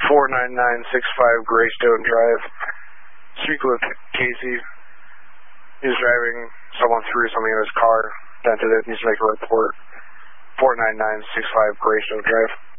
49965 Greystone Drive. Speak with Casey. He's driving. Someone threw something in his car. Dented it. Needs to make a report. 49965 Greystone Drive.